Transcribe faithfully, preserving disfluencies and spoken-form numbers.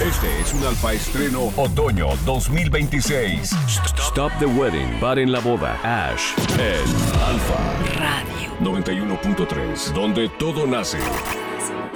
Este es un Alfa Estreno Otoño dos mil veintiséis. Stop the Wedding. Paren la boda. Ash. En Alfa Radio noventa y uno punto tres. Donde todo nace.